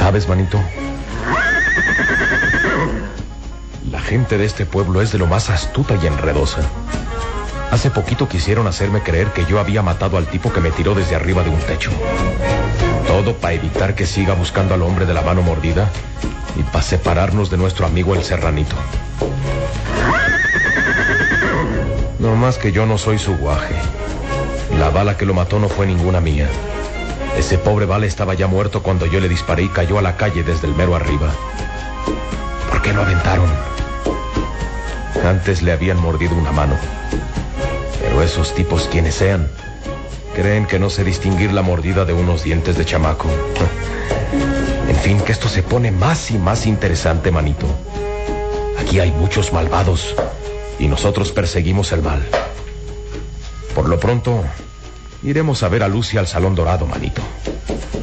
¿Sabes, manito? La gente de este pueblo es de lo más astuta y enredosa. Hace poquito quisieron hacerme creer que yo había matado al tipo que me tiró desde arriba de un techo. Todo para evitar que siga buscando al hombre de la mano mordida y para separarnos de nuestro amigo el serranito. No más que yo no soy su guaje. La bala que lo mató no fue ninguna mía. Ese pobre Vale estaba ya muerto cuando yo le disparé y cayó a la calle desde el mero arriba. ¿Por qué lo aventaron? Antes le habían mordido una mano. Pero esos tipos, quienes sean, creen que no sé distinguir la mordida de unos dientes de chamaco. En fin, que esto se pone más y más interesante, manito. Aquí hay muchos malvados y nosotros perseguimos el mal. Por lo pronto, iremos a ver a Lucy al Salón Dorado, manito.